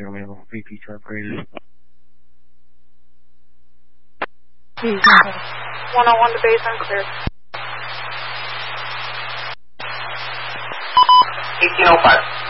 Zero Maple, VP to upgraded. 101 to base, unclear. 1805.